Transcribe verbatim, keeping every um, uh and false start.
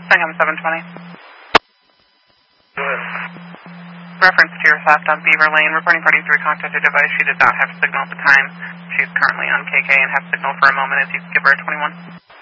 Second seven twenty. Go ahead. Reference to your theft on Beaver Lane. Reporting party three contacted device. She did not have signal at the time. She's currently on K K and has signal for a moment. If you could give her a twenty-one.